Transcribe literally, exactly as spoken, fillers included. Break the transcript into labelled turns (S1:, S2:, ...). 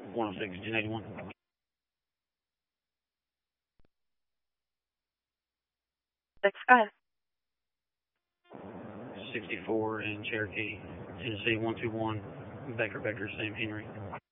S1: one oh six, ten eighty-one.
S2: Six, go ahead.
S1: sixty-four in Cherokee, Tennessee, one two one, Baker Baker, Sam Henry.